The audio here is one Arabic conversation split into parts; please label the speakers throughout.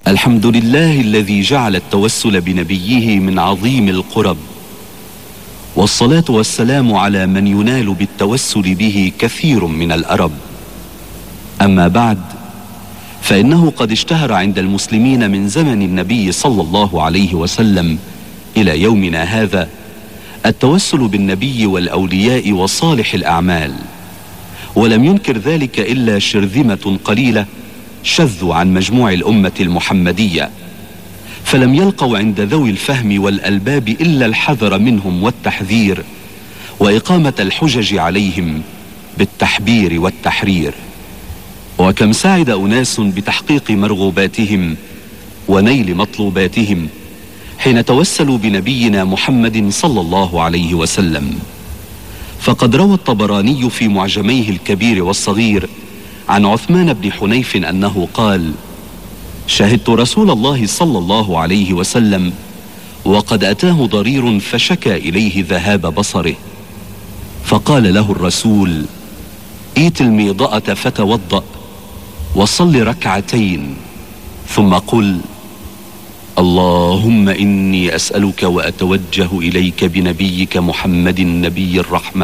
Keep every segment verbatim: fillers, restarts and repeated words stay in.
Speaker 1: الحمد لله الذي جعل التوسل بنبيه من عظيم القرب، والصلاة والسلام على من ينال بالتوسل به كثير من الأرب. أما بعد، فإنه قد اشتهر عند المسلمين من زمن النبي صلى الله عليه وسلم إلى يومنا هذا التوسل بالنبي والأولياء وصالح الأعمال، ولم ينكر ذلك إلا شرذمة قليلة شذوا عن مجموع الأمة المحمدية، فلم يلقوا عند ذوي الفهم والألباب إلا الحذر منهم والتحذير وإقامة الحجج عليهم بالتحبير والتحرير. وكم سعد أناس بتحقيق مرغوباتهم ونيل مطلوباتهم حين توسلوا بنبينا محمد صلى الله عليه وسلم. فقد روى الطبراني في معجميه الكبير والصغير عن عثمان بن حنيف أنه قال: شهدت رسول الله صلى الله عليه وسلم وقد أتاه ضرير فشكى إليه ذهاب بصره، فقال له الرسول: ائت الميضأة فتوضأ وصل ركعتين ثم قل: اللهم إني أسألك وأتوجه إليك بنبيك محمد نبي الرحمة،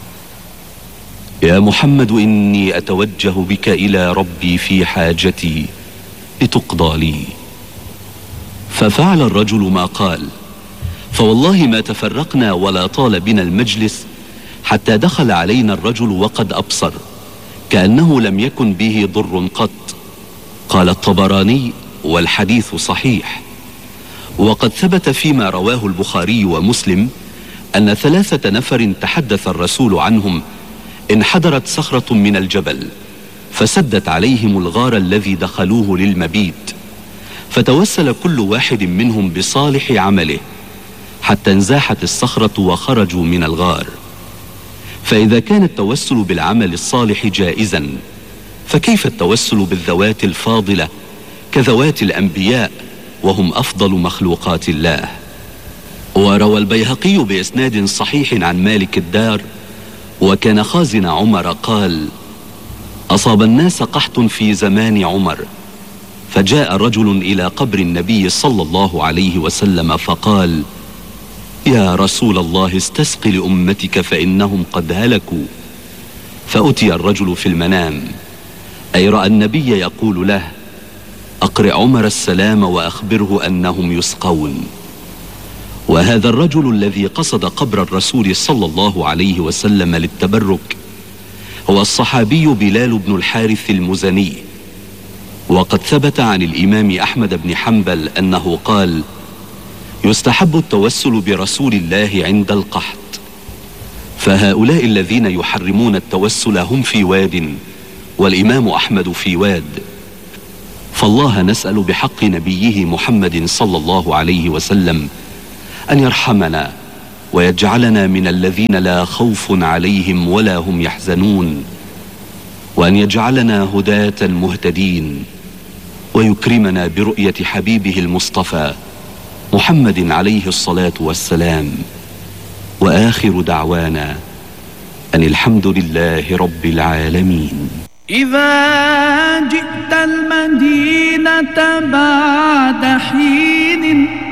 Speaker 1: يا محمد إني أتوجه بك إلى ربي في حاجتي لتقضى لي. ففعل الرجل ما قال، فوالله ما تفرقنا ولا طال بنا المجلس حتى دخل علينا الرجل وقد أبصر كأنه لم يكن به ضر قط. قال الطبراني: والحديث صحيح. وقد ثبت فيما رواه البخاري ومسلم أن ثلاثة نفر تحدث الرسول عنهم انحدرت صخرة من الجبل فسدت عليهم الغار الذي دخلوه للمبيت، فتوسل كل واحد منهم بصالح عمله حتى انزاحت الصخرة وخرجوا من الغار. فإذا كان التوسل بالعمل الصالح جائزا، فكيف التوسل بالذوات الفاضلة كذوات الأنبياء وهم أفضل مخلوقات الله؟ وروى البيهقي بإسناد صحيح عن مالك الدار وكان خازن عمر قال: أصاب الناس قحط في زمان عمر، فجاء رجل إلى قبر النبي صلى الله عليه وسلم فقال: يا رسول الله استسق لأمتك فإنهم قد هلكوا. فأتي الرجل في المنام، أي رأى النبي يقول له: أقرئ عمر السلام وأخبره أنهم يسقون. وهذا الرجل الذي قصد قبر الرسول صلى الله عليه وسلم للتبرك هو الصحابي بلال بن الحارث المزني. وقد ثبت عن الإمام أحمد بن حنبل أنه قال: يستحب التوسل برسول الله عند القحط. فهؤلاء الذين يحرمون التوسل هم في واد والإمام أحمد في واد، فالله نسأل بحق نبيه محمد صلى الله عليه وسلم أن يرحمنا ويجعلنا من الذين لا خوف عليهم ولا هم يحزنون، وأن يجعلنا هداة مهتدين، ويكرمنا برؤية حبيبه المصطفى محمد عليه الصلاة والسلام. وآخر دعوانا أن الحمد لله رب العالمين.
Speaker 2: إذا جئت المدينة بعد حين